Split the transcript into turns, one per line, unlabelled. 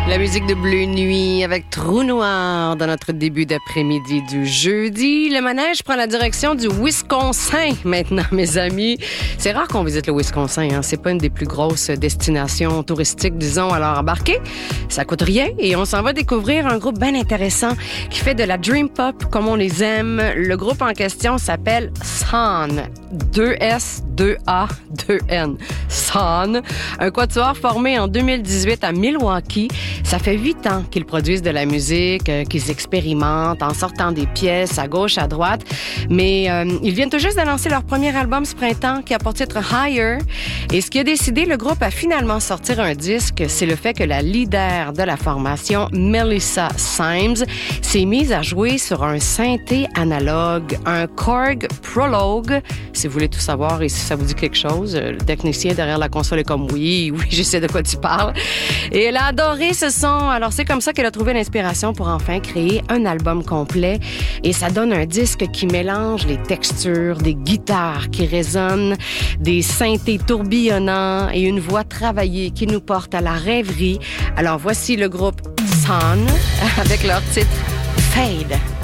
La musique de Bleu Nuit avec Trou Noir dans notre début d'après-midi du jeudi. Le manège prend la direction du Wisconsin maintenant, mes amis. C'est rare qu'on visite le Wisconsin, hein. C'est pas une des plus grosses destinations touristiques, disons. Alors embarquez, ça coûte rien et on s'en va découvrir un groupe bien intéressant qui fait de la dream pop comme on les aime. Le groupe en question s'appelle Son. 2S, 2A, 2N. Son. Un quatuor formé en 2018 à Milwaukee. Ça fait 8 ans qu'ils produisent de la musique, qu'ils expérimentent en sortant des pièces à gauche, à droite. Mais ils viennent tout juste de lancer leur premier album ce printemps qui a pour titre Higher. Et ce qui a décidé le groupe à finalement sortir un disque, c'est le fait que la leader de la formation, Melissa Symes, s'est mise à jouer sur un synthé analogue, un Korg Prologue. Si vous voulez tout savoir et si ça vous dit quelque chose, le technicien derrière la console est comme oui, je sais de quoi tu parles. Et elle a adoré ce son. Alors c'est comme ça qu'elle a trouvé l'inspiration pour enfin créer un album complet. Et ça donne un disque qui mélange les textures, des guitares qui résonnent, des synthés tourbillonnants et une voix travaillée qui nous porte à la rêverie. Alors voici le groupe Son avec leur titre Fade.